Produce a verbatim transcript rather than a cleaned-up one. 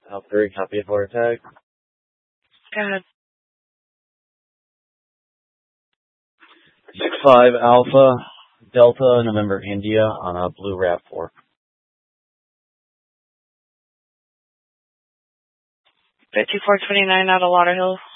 Alpha three, copy for attack. Go ahead. six five Alpha, Delta, November, India on a blue RAV four. fifty-four twenty-nine out of Lauderhill.